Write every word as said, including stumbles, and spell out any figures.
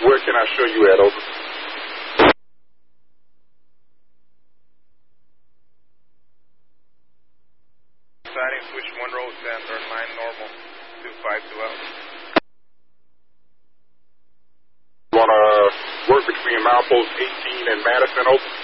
Where can I show you at, over? Siding, switch one roll, stand turn line normal, two five two out. Want to work between milepost eighteen and Madison, over?